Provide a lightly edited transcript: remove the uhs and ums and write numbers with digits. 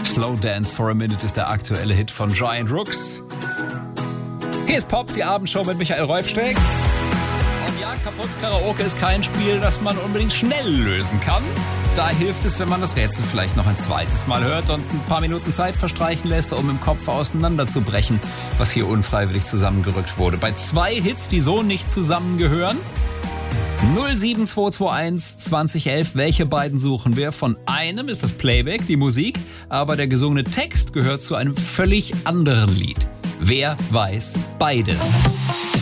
Slow Dance for a Minute ist der aktuelle Hit von Giant Rooks. Hier ist Pop, die Abendshow mit Michael Reufsteck. Und ja, Kaputt-Karaoke ist kein Spiel, das man unbedingt schnell lösen kann. Da hilft es, wenn man das Rätsel vielleicht noch ein zweites Mal hört und ein paar Minuten Zeit verstreichen lässt, um im Kopf auseinanderzubrechen, was hier unfreiwillig zusammengerückt wurde. Bei 2 Hits, die so nicht zusammengehören. 07221 2011, welche beiden suchen wir? Von einem ist das Playback, die Musik, aber der gesungene Text gehört zu einem völlig anderen Lied. Wer weiß beide?